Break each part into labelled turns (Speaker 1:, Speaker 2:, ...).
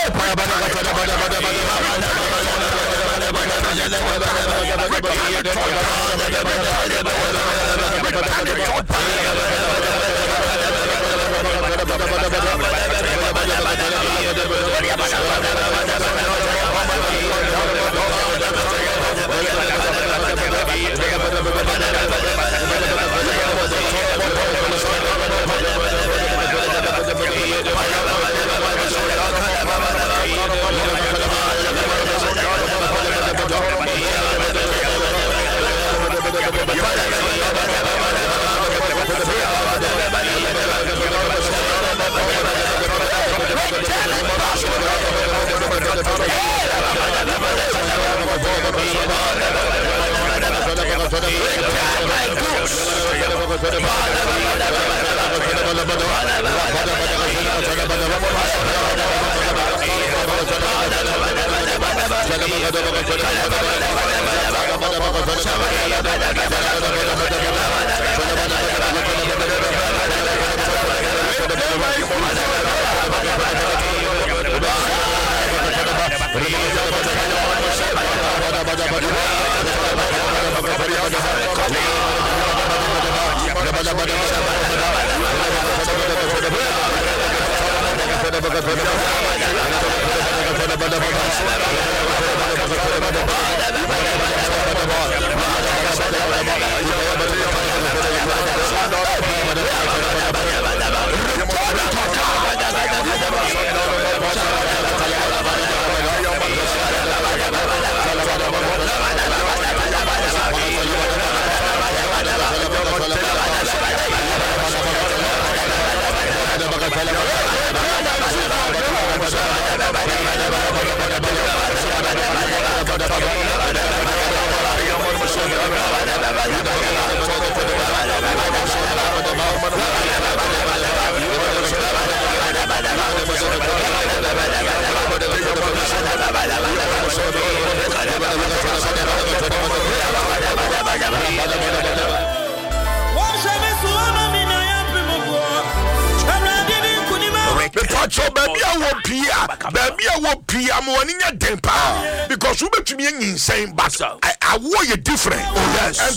Speaker 1: because we bet me insane, but I want you different. And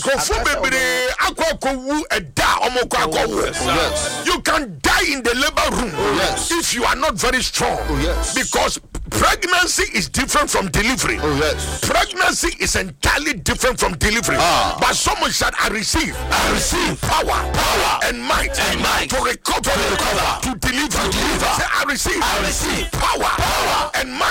Speaker 1: you can die in the labor room if you are not very strong. Because pregnancy is different from delivery. Pregnancy is entirely different from delivery. But someone said, I receive power and might to recover, to deliver. Say, I receive power and might